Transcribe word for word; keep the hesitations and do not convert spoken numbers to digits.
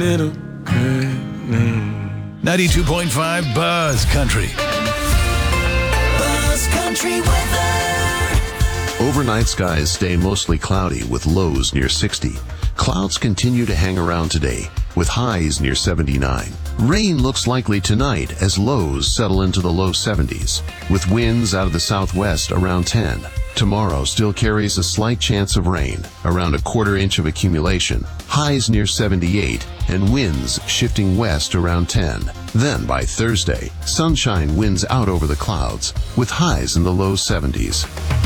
Little ninety-two point five Buzz Country. Buzz Country weather. Overnight skies stay mostly cloudy with lows near sixty. Clouds continue to hang around today with highs near seventy-nine. Rain looks likely tonight as lows settle into the low seventies, with winds out of the southwest around ten. Tomorrow still carries a slight chance of rain, around a quarter inch of accumulation, highs near seventy-eight, and winds shifting west around ten. Then by Thursday, sunshine winds out over the clouds, with highs in the low seventies.